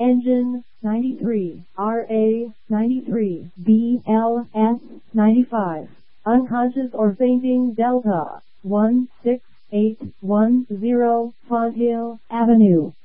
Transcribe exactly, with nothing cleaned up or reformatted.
Engine, ninety-three. R A, ninety-three. B L S, ninety-five. Unconscious or fainting Delta, one six eight one zero Fonthill Avenue.